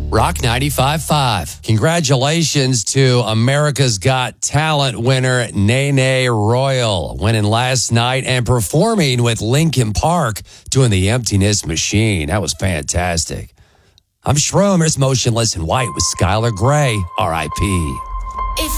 Rock 95.5. Congratulations to America's Got Talent winner Nene Royal, winning last night and performing with Linkin Park doing the Emptiness Machine. That was fantastic. I'm Schroem. It's Motionless in White with Skylar Gray, R.I.P.